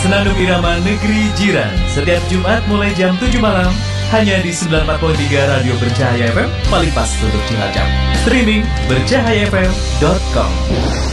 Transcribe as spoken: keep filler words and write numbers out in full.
Senandung Irama Negeri Jiran setiap Jumat mulai jam tujuh malam hanya di sembilan puluh empat koma tiga Radio Bercahaya F M, paling pas untuk Cilacap. Streaming bercahaya f m dot com.